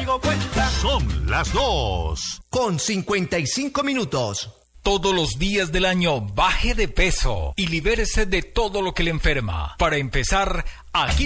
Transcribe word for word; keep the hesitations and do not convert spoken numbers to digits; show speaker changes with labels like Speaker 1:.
Speaker 1: caigo cuenta.
Speaker 2: Son las dos.
Speaker 3: Con cincuenta y cinco minutos.
Speaker 4: Todos los días del año baje de peso y libérese de todo lo que le enferma. Para empezar, aquí